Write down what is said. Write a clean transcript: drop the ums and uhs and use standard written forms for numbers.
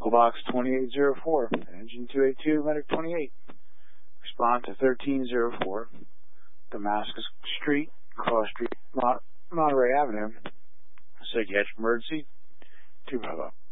Medical Box 2804, Engine 282, Medic 28. Respond to 1304, Damascus Street, Cross Street, Monterey Avenue. Psychiatric emergency, 2 Bravo.